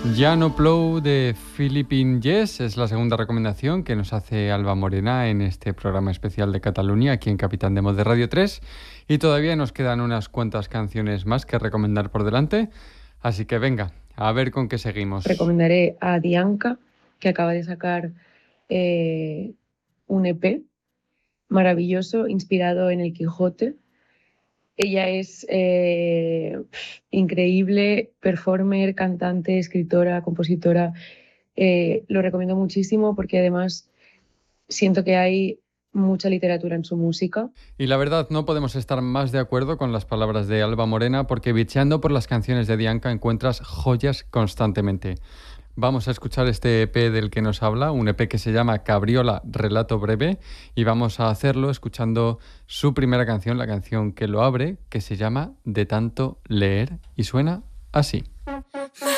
Ya no Plou de Philippine Yes es la segunda recomendación que nos hace Alba Morena en este programa especial de Cataluña aquí en Capitán de Mod de Radio 3 y todavía nos quedan unas cuantas canciones más que recomendar por delante, así que venga, a ver con qué seguimos. Recomendaré a Dianca, que acaba de sacar un EP maravilloso inspirado en el Quijote. Ella es increíble, performer, cantante, escritora, compositora. Lo recomiendo muchísimo porque además siento que hay mucha literatura en su música. Y la verdad, no podemos estar más de acuerdo con las palabras de Alba Morena porque bicheando por las canciones de Dianca encuentras joyas constantemente. Vamos a escuchar este EP del que nos habla, un EP que se llama Cabriola Relato Breve, y vamos a hacerlo escuchando su primera canción, la canción que lo abre, que se llama De tanto leer, y suena así.